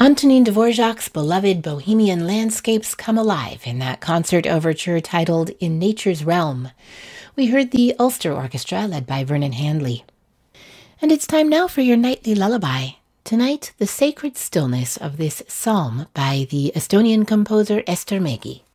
Antonin Dvorak's beloved Bohemian landscapes come alive in that concert overture titled In Nature's Realm. We heard the Ulster Orchestra led by Vernon Handley. And it's time now for your nightly lullaby. Tonight, the sacred stillness of this psalm by the Estonian composer Ester Mägi.